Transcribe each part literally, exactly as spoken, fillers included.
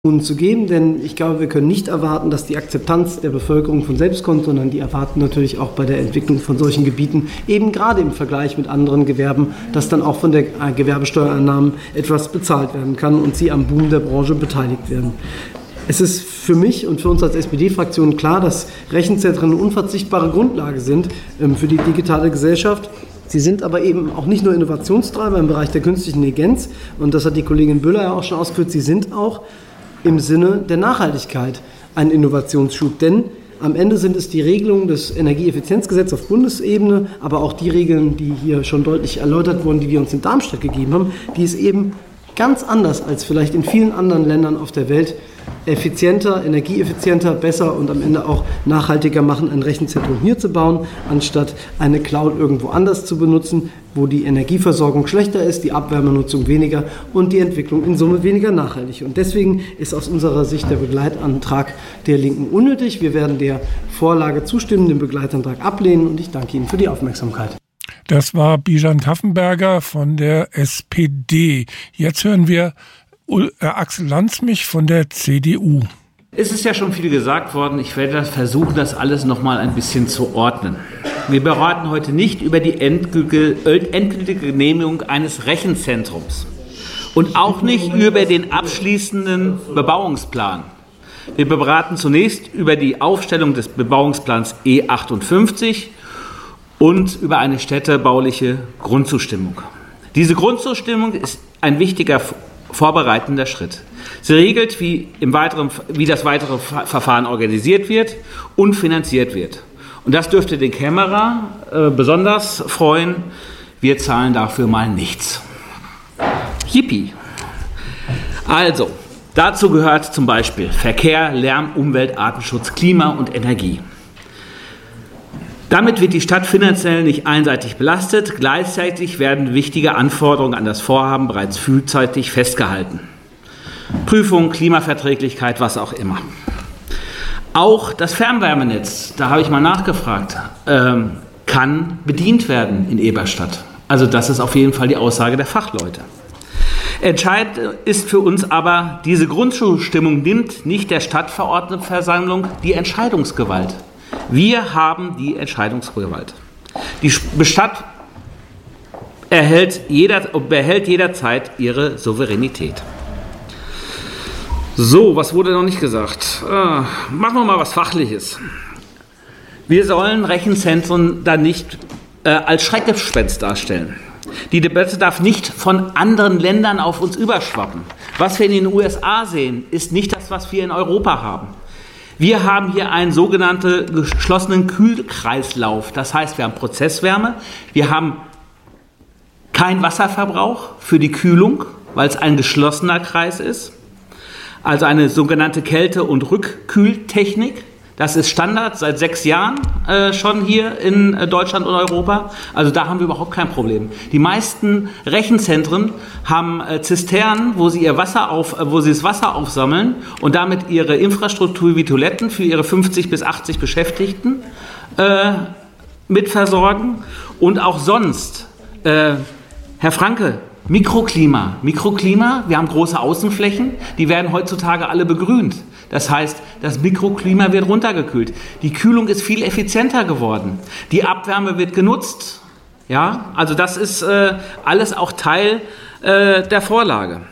zu geben, denn ich glaube, wir können nicht erwarten, dass die Akzeptanz der Bevölkerung von selbst kommt, sondern die erwarten natürlich auch bei der Entwicklung von solchen Gebieten, eben gerade im Vergleich mit anderen Gewerben, dass dann auch von der Gewerbesteuereinnahmen etwas bezahlt werden kann und sie am Boom der Branche beteiligt werden. Es ist für mich und für uns als S P D-Fraktion klar, dass Rechenzentren eine unverzichtbare Grundlage sind ähm, für die digitale Gesellschaft. Sie sind aber eben auch nicht nur Innovationstreiber im Bereich der künstlichen Intelligenz, und das hat die Kollegin Büller ja auch schon ausgeführt, sie sind auch im Sinne der Nachhaltigkeit ein Innovationsschub. Denn am Ende sind es die Regelungen des Energieeffizienzgesetzes auf Bundesebene, aber auch die Regeln, die hier schon deutlich erläutert wurden, die wir uns in Darmstadt gegeben haben, die es eben ganz anders als vielleicht in vielen anderen Ländern auf der Welt effizienter, energieeffizienter, besser und am Ende auch nachhaltiger machen, ein Rechenzentrum hier zu bauen, anstatt eine Cloud irgendwo anders zu benutzen, wo die Energieversorgung schlechter ist, die Abwärmenutzung weniger und die Entwicklung in Summe weniger nachhaltig. Und deswegen ist aus unserer Sicht der Begleitantrag der Linken unnötig. Wir werden der Vorlage zustimmen, den Begleitantrag ablehnen, und ich danke Ihnen für die Aufmerksamkeit. Das war Bijan Taffenberger von der S P D. Jetzt hören wir Axel Landsmich von der C D U. Es ist ja schon viel gesagt worden. Ich werde versuchen, das alles noch mal ein bisschen zu ordnen. Wir beraten heute nicht über die endgültige, endgültige Genehmigung eines Rechenzentrums und auch nicht über den abschließenden Bebauungsplan. Wir beraten zunächst über die Aufstellung des Bebauungsplans E achtundfünfzig und über eine städtebauliche Grundzustimmung. Diese Grundzustimmung ist ein wichtiger vorbereitender Schritt. Sie regelt, wie, im weiteren, wie das weitere Verfahren organisiert wird und finanziert wird. Und das dürfte den Kämmerer äh, besonders freuen. Wir zahlen dafür mal nichts. Yippie! Also, dazu gehört zum Beispiel Verkehr, Lärm, Umwelt, Artenschutz, Klima und Energie. Damit wird die Stadt finanziell nicht einseitig belastet. Gleichzeitig werden wichtige Anforderungen an das Vorhaben bereits frühzeitig festgehalten. Prüfung, Klimaverträglichkeit, was auch immer. Auch das Fernwärmenetz, da habe ich mal nachgefragt, ähm, kann bedient werden in Eberstadt. Also das ist auf jeden Fall die Aussage der Fachleute. Entscheidend ist für uns aber, diese Grundzustimmung nimmt nicht der Stadtverordnetenversammlung die Entscheidungsgewalt. Wir haben die Entscheidungsgewalt. Die Stadt erhält jeder, behält jederzeit ihre Souveränität. So, was wurde noch nicht gesagt? Äh, machen wir mal was Fachliches. Wir sollen Rechenzentren dann nicht äh, als Schreckgespenst darstellen. Die Debatte darf nicht von anderen Ländern auf uns überschwappen. Was wir in den U S A sehen, ist nicht das, was wir in Europa haben. Wir haben hier einen sogenannten geschlossenen Kühlkreislauf. Das heißt, wir haben Prozesswärme, wir haben keinen Wasserverbrauch für die Kühlung, weil es ein geschlossener Kreis ist. Also eine sogenannte Kälte- und Rückkühltechnik. Das ist Standard seit sechs Jahren äh, schon hier in äh, Deutschland und Europa. Also da haben wir überhaupt kein Problem. Die meisten Rechenzentren haben äh, Zisternen, wo sie ihr Wasser auf, äh, wo sie das Wasser aufsammeln und damit ihre Infrastruktur wie Toiletten für ihre fünfzig bis achtzig Beschäftigten äh, mitversorgen. Und auch sonst, äh, Herr Franke, Mikroklima. Mikroklima, wir haben große Außenflächen, die werden heutzutage alle begrünt. Das heißt, das Mikroklima wird runtergekühlt. Die Kühlung ist viel effizienter geworden. Die Abwärme wird genutzt. Ja, also das ist äh, alles auch Teil äh, der Vorlage.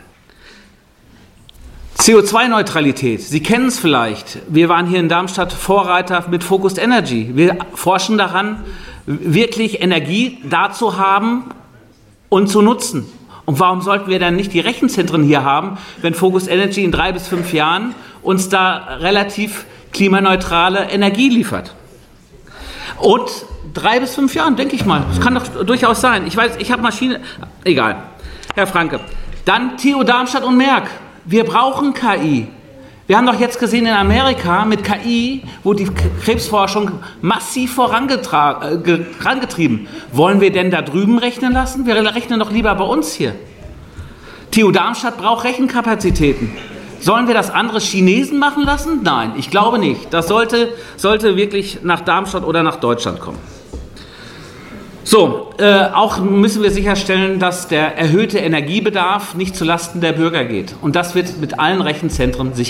C O zwei Neutralität, Sie kennen es vielleicht. Wir waren hier in Darmstadt Vorreiter mit Focused Energy. Wir forschen daran, wirklich Energie da zu haben und zu nutzen. Und warum sollten wir dann nicht die Rechenzentren hier haben, wenn Focused Energy in drei bis fünf Jahren uns da relativ klimaneutrale Energie liefert? Und drei bis fünf Jahren, denke ich mal. Das kann doch durchaus sein. Ich weiß, ich habe Maschine... Egal. Herr Franke. Dann T U Darmstadt und Merck. Wir brauchen K I. Wir haben doch jetzt gesehen in Amerika mit K I, wo die Krebsforschung massiv vorangetrieben. Wollen wir denn da drüben rechnen lassen? Wir rechnen doch lieber bei uns hier. T U Darmstadt braucht Rechenkapazitäten. Sollen wir das andere Chinesen machen lassen? Nein, ich glaube nicht. Das sollte, sollte wirklich nach Darmstadt oder nach Deutschland kommen. So, äh, auch müssen wir sicherstellen, dass der erhöhte Energiebedarf nicht zulasten der Bürger geht. Und das wird mit allen Rechenzentren sicher